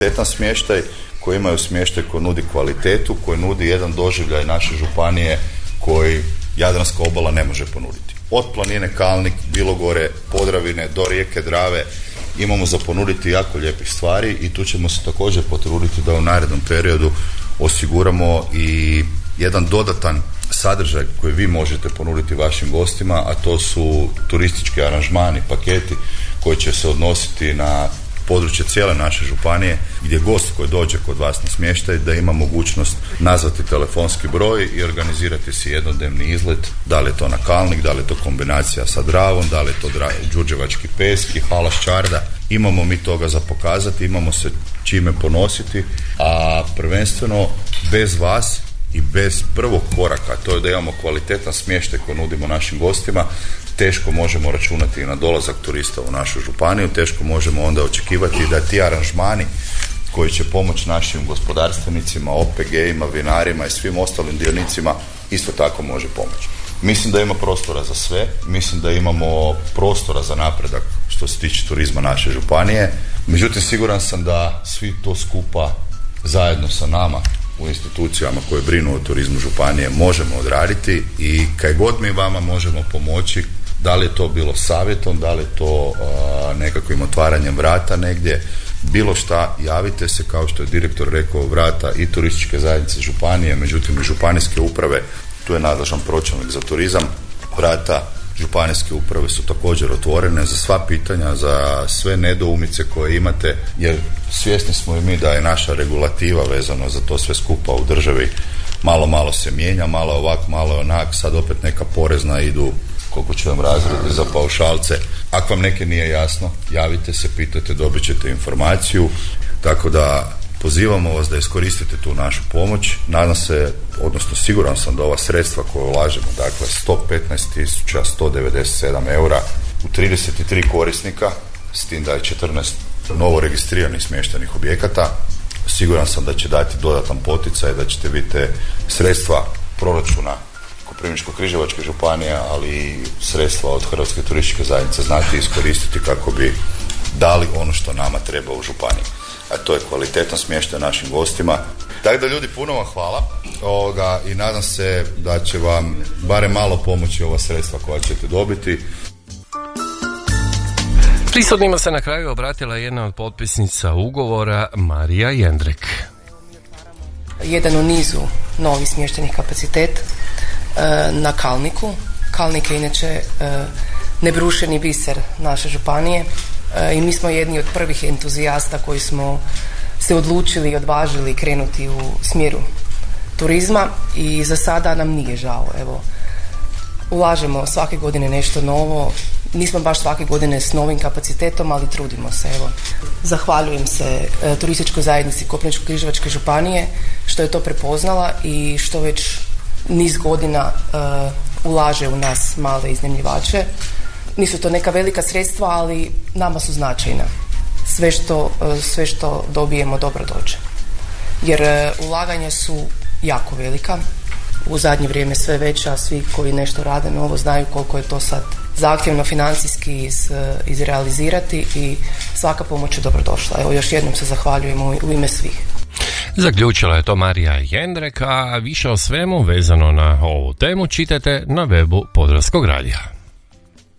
Kvalitetan smještaj, koji imaju smještaj koji nudi kvalitetu, koji nudi jedan doživljaj naše županije koji Jadranska obala ne može ponuditi. Od planine Kalnik, Bilogore, Podravine do rijeke Drave imamo za ponuditi jako lijepih stvari i tu ćemo se također potruditi da u narednom periodu osiguramo i jedan dodatan sadržaj koji vi možete ponuditi vašim gostima, a to su turistički aranžmani, paketi koji će se odnositi na područje cijele naše županije, gdje gost koji dođe kod vas na smještaj da ima mogućnost nazvati telefonski broj i organizirati si jednodnevni izlet, da li je to na Kalnik, da li je to kombinacija sa Dravom, da li je to Đurđevački peski, Halaš Čarda. Imamo mi toga za pokazati, imamo se čime ponositi, a prvenstveno bez vas i bez prvog koraka, to je da imamo kvalitetan smještaj koji nudimo našim gostima, teško možemo računati na dolazak turista u našu županiju, teško možemo onda očekivati da ti aranžmani koji će pomoći našim gospodarstvenicima, OPG-ima, vinarima i svim ostalim dionicima isto tako može pomoći. Mislim da ima prostora za sve, mislim da imamo prostora za napredak što se tiče turizma naše županije, međutim siguran sam da svi to skupa zajedno sa nama u institucijama koje brinu o turizmu županije možemo odraditi i kaj god mi vama možemo pomoći, da li je to bilo savjetom, da li je to nekakvim otvaranjem vrata negdje, bilo šta, javite se, kao što je direktor rekao, vrata i turističke zajednice županije, međutim i županijske uprave, tu je nadležan pročelnik za turizam, vrata županijske uprave su također otvorene za sva pitanja, za sve nedoumice koje imate, jer svjesni smo i mi da je naša regulativa vezano za to sve skupa u državi malo se mijenja, malo ovak, malo onak, sad opet neka porezna idu, koliko će vam razredi za paušalce. Ako vam neke nije jasno, javite se, pitajte, dobit ćete informaciju, tako da pozivamo vas da iskoristite tu našu pomoć. Nadam se, odnosno siguran sam da ova sredstva koje ulažemo, dakle 115.197 eura u 33 korisnika, s tim da je 14 novo registriranih smještajnih objekata, siguran sam da će dati dodatan poticaj, da ćete vi te sredstva proračuna Koprivničko-križevačke županije, ali i sredstva od Hrvatske turističke zajednice znati iskoristiti kako bi dali ono što nama treba u županiji. A to je kvalitetan smještaj našim gostima. Tako da ljudi, puno vam hvala i nadam se da će vam barem malo pomoći ova sredstva koja ćete dobiti. Prisutnima se na kraju obratila jedna od potpisnica ugovora, Marija Jendrek. Jedan u nizu novi smještajnih kapacitet na Kalniku. Kalnik je inače nebrušeni biser naše županije i mi smo jedni od prvih entuzijasta koji smo se odlučili i odvažili krenuti u smjeru turizma i za sada nam nije žao. Evo, ulažemo svake godine nešto novo, nismo baš svake godine s novim kapacitetom, ali trudimo se. Evo, zahvaljujem se turističkoj zajednici Koprivničko-križevačke županije što je to prepoznala i što već niz godina ulaže u nas male iznajmljivače. Nisu to neka velika sredstva, ali nama su značajna. Sve što dobijemo dobro dođe. Jer ulaganja su jako velika, u zadnje vrijeme sve veća, svi koji nešto rade novo znaju koliko je to sad zahtjevno financijski izrealizirati i svaka pomoć je dobrodošla. Evo, još jednom se zahvaljujem u ime svih. Zaključila je to Marija Jendrek, a više o svemu vezano na ovu temu čitajte na webu Podravskog radija.